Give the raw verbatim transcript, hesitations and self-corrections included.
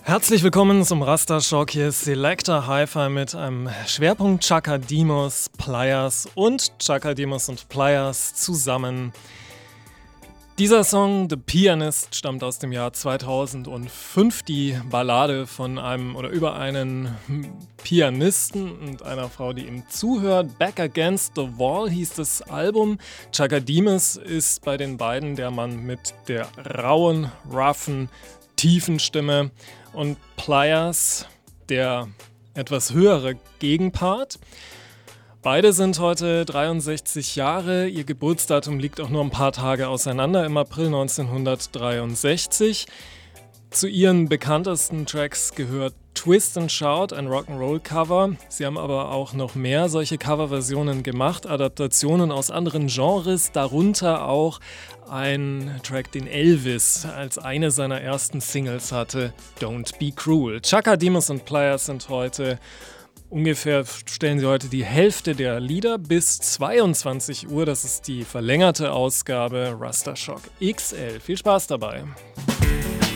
Herzlich willkommen zum Raster Shock. Hier ist Selector Hi-Fi mit einem Schwerpunkt Chaka Demus, Pliers und Chaka Demus und Pliers zusammen. Dieser Song, The Pianist, stammt aus dem Jahr zweitausendfünf. Die Ballade von einem oder über einen Pianisten und einer Frau, die ihm zuhört. Back Against the Wall hieß das Album. Chaka Demus ist bei den beiden der Mann mit der rauen, roughen, tiefen Stimme und Pliers der etwas höhere Gegenpart. Beide sind heute dreiundsechzig Jahre, ihr Geburtsdatum liegt auch nur ein paar Tage auseinander, im April neunzehnhundertdreiundsechzig. Zu ihren bekanntesten Tracks gehört Twist and Shout, ein Rock'n'Roll-Cover. Sie haben aber auch noch mehr solche Coverversionen gemacht, Adaptationen aus anderen Genres, darunter auch ein Track, den Elvis als eine seiner ersten Singles hatte, Don't Be Cruel. Chaka Demus und Pliers sind heute ungefähr, stellen sie heute die Hälfte der Lieder bis zweiundzwanzig Uhr. Das ist die verlängerte Ausgabe Raster Shock X L. Viel Spaß dabei.